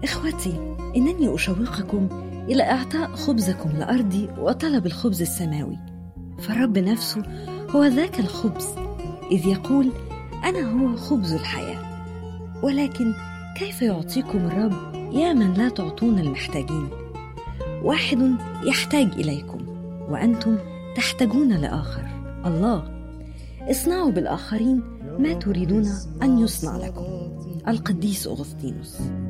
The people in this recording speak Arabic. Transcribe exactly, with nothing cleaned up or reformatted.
إخوتي، إنني أشوقكم إلى إعطاء خبزكم لأرضي وطلب الخبز السماوي، فالرب نفسه هو ذاك الخبز، إذ يقول: أنا هو خبز الحياة. ولكن كيف يعطيكم الرب يا من لا تعطون المحتاجين؟ واحد يحتاج إليكم وأنتم تحتاجون لآخر، الله. اصنعوا بالآخرين ما تريدون أن يصنع لكم. القديس أغسطينوس.